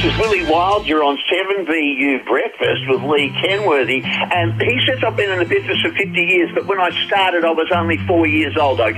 is Willie Wild. You're on 7BU Breakfast with Lee Kenworthy. And he says I've been in the business for 50 years, but when I started, I was only 4 years old, okay?